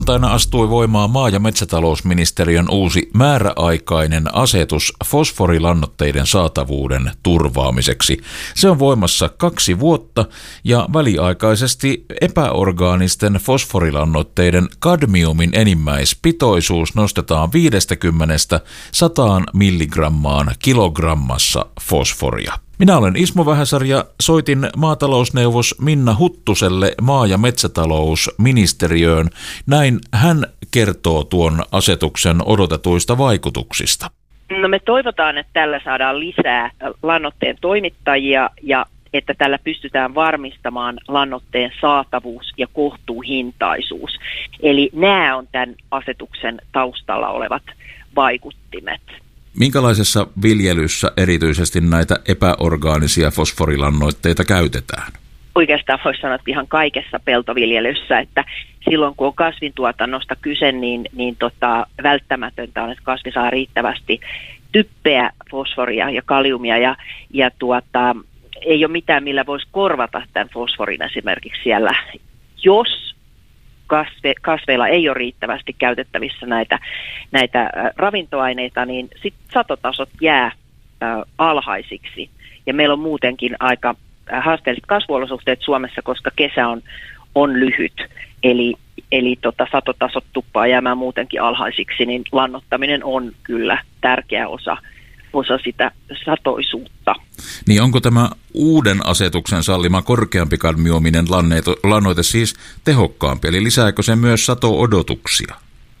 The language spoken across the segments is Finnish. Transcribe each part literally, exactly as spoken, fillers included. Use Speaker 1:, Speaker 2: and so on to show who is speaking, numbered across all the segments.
Speaker 1: Maanantaina astui voimaan maa- ja metsätalousministeriön uusi määräaikainen asetus fosforilannoitteiden saatavuuden turvaamiseksi. Se on voimassa kaksi vuotta ja väliaikaisesti epäorgaanisten fosforilannoitteiden kadmiumin enimmäispitoisuus nostetaan viidestäkymmenestä sataan milligrammaan kilogrammassa fosforia. Minä olen Ismo Vähäsari ja soitin maatalousneuvos Minna Huttuselle maa- ja metsätalousministeriöön. Näin hän kertoo tuon asetuksen odotetuista vaikutuksista.
Speaker 2: No me toivotaan, että tällä saadaan lisää lannoitteen toimittajia ja että tällä pystytään varmistamaan lannoitteen saatavuus ja kohtuuhintaisuus. Eli nämä on tämän asetuksen taustalla olevat vaikuttimet.
Speaker 1: Minkälaisessa viljelyssä erityisesti näitä epäorgaanisia fosforilannoitteita käytetään?
Speaker 2: Oikeastaan voisi sanoa, että ihan kaikessa peltoviljelyssä, että silloin kun on kasvintuotannosta kyse, niin, niin tota, välttämätöntä on, että kasvi saa riittävästi typpeä, fosforia ja kaliumia ja, ja tuota, ei ole mitään, millä voisi korvata tämän fosforin esimerkiksi siellä, jos Kasve, kasveilla ei ole riittävästi käytettävissä näitä, näitä ä, ravintoaineita, niin sitten satotasot jää ä, alhaisiksi. Ja meillä on muutenkin aika ä, haasteelliset kasvuolosuhteet Suomessa, koska kesä on, on lyhyt. Eli, eli tota, satotasot tuppaa jäämään muutenkin alhaisiksi, niin lannoittaminen on kyllä tärkeä osa, osa sitä satoisuutta.
Speaker 1: Niin onko tämä uuden asetuksen sallima korkeampi kadmiuminen lannoite siis tehokkaampi, eli lisääkö se myös sato-odotuksia?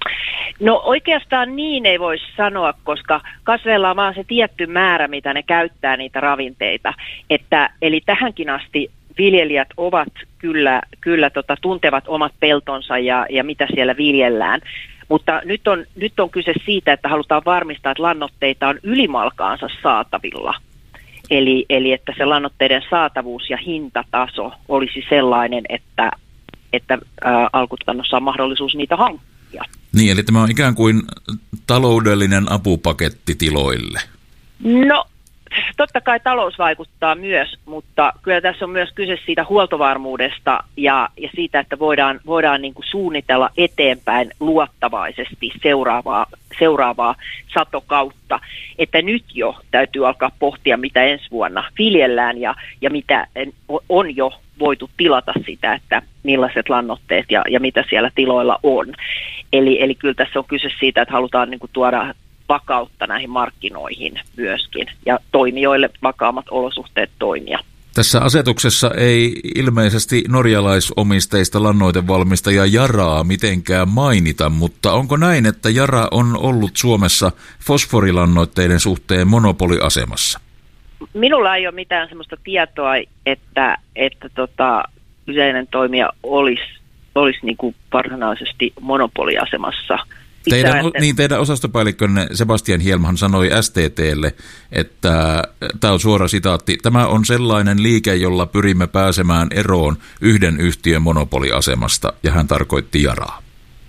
Speaker 2: No oikeastaan niin ei voisi sanoa, koska kasveilla on vaan se tietty määrä, mitä ne käyttää niitä ravinteita. Että, eli tähänkin asti viljelijät ovat kyllä, kyllä tota, tuntevat omat peltonsa ja, ja mitä siellä viljellään. Mutta nyt on, nyt on kyse siitä, että halutaan varmistaa, että lannoitteita on ylimalkaansa saatavilla. Eli, eli että se lannoitteiden saatavuus ja hintataso olisi sellainen, että, että ää, alkutuotannossa on mahdollisuus niitä hankkia.
Speaker 1: Niin, eli tämä on ikään kuin taloudellinen apupaketti tiloille.
Speaker 2: No, totta kai talous vaikuttaa myös, mutta kyllä tässä on myös kyse siitä huoltovarmuudesta ja, ja siitä, että voidaan, voidaan niin kuin suunnitella eteenpäin luottavaisesti seuraavaa, seuraavaa satokautta. Että nyt jo täytyy alkaa pohtia, mitä ensi vuonna viljellään ja, ja mitä on jo voitu tilata sitä, että millaiset lannoitteet ja, ja mitä siellä tiloilla on. Eli, eli kyllä tässä on kyse siitä, että halutaan niin kuin tuoda vakautta näihin markkinoihin myöskin ja toimijoille vakaammat olosuhteet toimia.
Speaker 1: Tässä asetuksessa ei ilmeisesti norjalaisomisteista lannoitevalmistaja Yaraa mitenkään mainita, mutta onko näin, että Yara on ollut Suomessa fosforilannoitteiden suhteen monopoliasemassa?
Speaker 2: Minulla ei ole mitään sellaista tietoa, että, että tota, kyseinen toimija olisi, olisi niin kuin varsinaisesti monopoliasemassa.
Speaker 1: Teidän, niin, teidän osastopäällikkönne Sebastian Hielmhan sanoi S T T:lle, että tämä on suora sitaatti, tämä on sellainen liike, jolla pyrimme pääsemään eroon yhden yhtiön monopoliasemasta, ja hän tarkoitti Yaraa.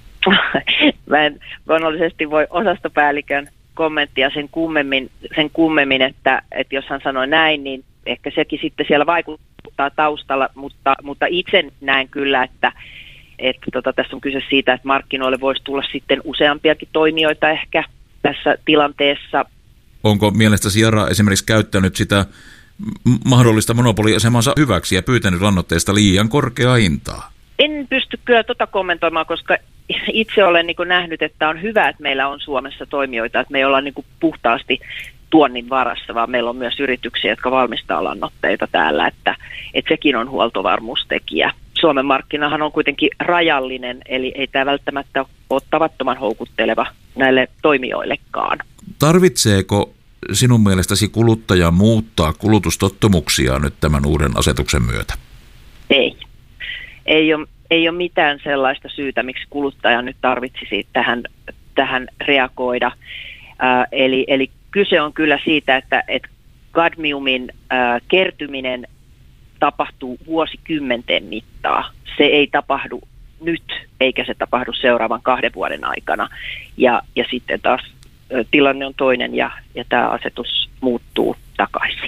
Speaker 2: Mä en luonnollisesti voi osastopäällikön kommenttia sen kummemmin, sen kummemmin että, että jos hän sanoi näin, niin ehkä sekin sitten siellä vaikuttaa taustalla, mutta, mutta itse näen kyllä, että Että tota, tässä on kyse siitä, että markkinoille voisi tulla sitten useampiakin toimijoita ehkä tässä tilanteessa.
Speaker 1: Onko mielestäsi Yara esimerkiksi käyttänyt sitä mahdollista monopoliasemansa hyväksi ja pyytänyt lannoitteista liian korkeaa hintaa?
Speaker 2: En pysty kyllä tota kommentoimaan, koska itse olen niin kuin nähnyt, että on hyvä, että meillä on Suomessa toimijoita, että me ei olla niin kuin puhtaasti tuonnin varassa, vaan meillä on myös yrityksiä, jotka valmistaa lannoitteita täällä, että, että sekin on huoltovarmuustekijä. Suomen markkinahan on kuitenkin rajallinen, eli ei tämä välttämättä ole tavattoman houkutteleva näille toimijoillekaan.
Speaker 1: Tarvitseeko sinun mielestäsi kuluttaja muuttaa kulutustottumuksia nyt tämän uuden asetuksen myötä?
Speaker 2: Ei. Ei ole, ei ole mitään sellaista syytä, miksi kuluttaja nyt tarvitsisi tähän, tähän reagoida. Äh, eli, eli kyse on kyllä siitä, että, että kadmiumin äh, kertyminen tapahtuu vuosikymmenten mittaa. Se ei tapahdu nyt, eikä se tapahdu seuraavan kahden vuoden aikana. Ja, ja sitten taas ö, tilanne on toinen ja, ja tämä asetus muuttuu takaisin.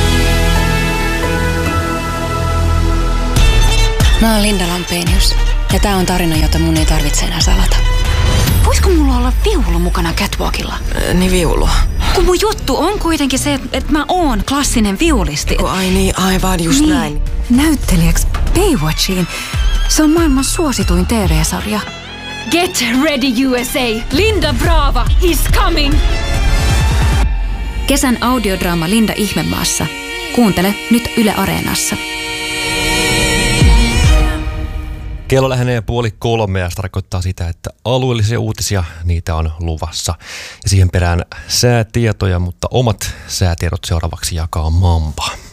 Speaker 3: Mä oon Linda Lampenius. Ja tää on tarina, jota mun ei tarvitse enää salata. Voisiko mulla olla viulu mukana catwalkilla?
Speaker 4: Äh, niin viulu.
Speaker 3: Kun mun juttu on kuitenkin se, että mä oon klassinen viulisti.
Speaker 4: Kun ai niin, aivan just
Speaker 3: niin.
Speaker 4: näin.
Speaker 3: Näyttelijäksi Baywatchiin. Se on maailman suosituin T V-sarja.
Speaker 5: Get ready U S A! Linda Brava is coming!
Speaker 3: Kesän audiodraama Linda Ihmemaassa. Kuuntele nyt Yle Areenassa.
Speaker 6: Kello lähenee puoli kolme ja se tarkoittaa sitä, että alueellisia uutisia, niitä on luvassa. Ja siihen perään säätietoja, mutta omat säätiedot seuraavaksi jakaa Mampa.